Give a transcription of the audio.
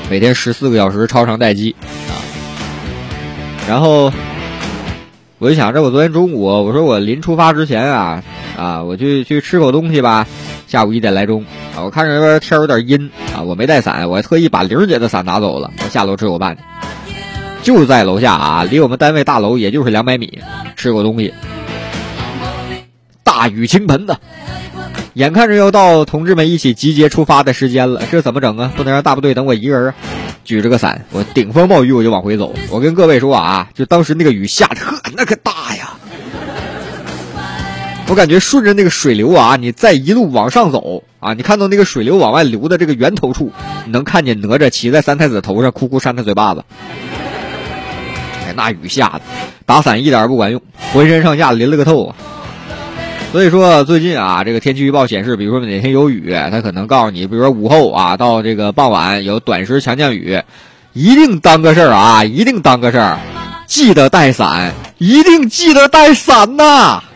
每天14个小时超长待机啊。然后我就想着，我昨天中午我说我临出发之前啊，我去吃口东西吧。下午1点来钟啊，我看着这边天有点阴啊，我没带伞，我还特意把玲姐的伞拿走了，我下楼吃口饭去。就在楼下啊，离我们单位大楼也就是200米，吃口东西。大雨倾盆的，眼看着要到同志们一起集结出发的时间了，这怎么整啊？不能让大部队等我一个人啊！举着个伞，我顶风冒雨我就往回走。我跟各位说啊，就当时那个雨下的那可大呀！我感觉顺着那个水流啊，你再一路往上走啊，你看到那个水流往外流的这个源头处，你能看见哪吒骑在三太子头上哭哭扇他嘴巴子。哎，那雨下的，打伞一点不管用，浑身上下淋了个透啊。所以说最近啊，这个天气预报显示，比如说哪天有雨，它可能告诉你，比如说午后啊，到这个傍晚有短时强降雨，一定当个事儿啊，一定当个事儿，记得带伞，一定记得带伞呐。